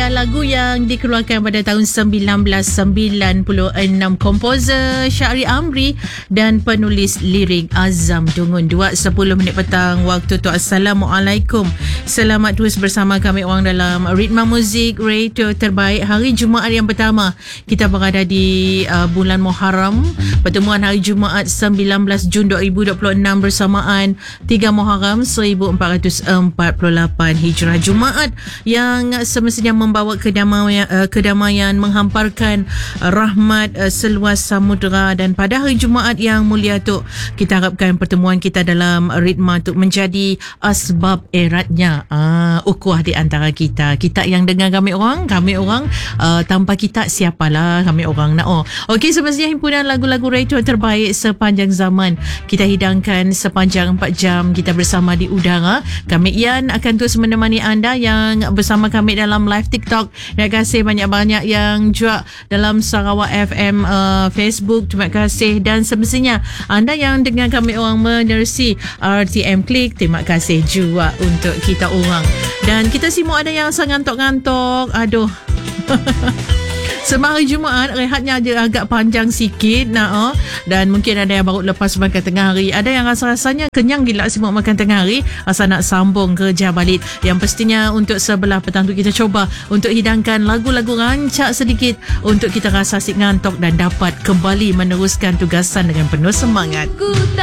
adalah lagu yang dikeluarkan pada tahun 1996, komposer Syahri Amri dan penulis lirik Azam Dungun. 2:10 petang waktu tu. Assalamualaikum. Selamat terus bersama kami orang dalam Ritma Muzik Radio Terbaik. Hari Jumaat yang pertama kita berada di bulan Muharram. Pertemuan hari Jumaat 19 Jun 2026 bersamaan 3 Muharram 1448 Hijrah. Jumaat yang semestinya membawa kedamaian, menghamparkan rahmat seluas samudera, dan pada hari Jumaat yang mulia tu kita harapkan pertemuan kita dalam Ritma tu menjadi asbab eratnya ukhuwah di antara kita yang dengar kami orang tanpa kita siapalah kami orang nak. Okey, semestinya himpunan lagu-lagu radio terbaik sepanjang zaman kita hidangkan sepanjang 4 jam kita bersama di udara. Kami Ian akan terus menemani anda yang bersama kami dalam live TikTok. Terima kasih banyak-banyak yang juga dalam Sarawak FM Facebook. Terima kasih. Dan semestinya anda yang dengar kami orang menerusi RTM Klik, terima kasih juga untuk kita orang. Dan kita semua ada yang ngantok-ngantok. Aduh. Sebab hari Jumaat rehatnya agak panjang sikit dan mungkin ada yang baru lepas makan tengah hari, ada yang rasa-rasanya kenyang gila sibuk makan tengah hari, rasa nak sambung kerja balik. Yang pastinya untuk sebelah petang tu kita cuba untuk hidangkan lagu-lagu rancak sedikit untuk kita rasa asyik ngantok dan dapat kembali meneruskan tugasan dengan penuh semangat.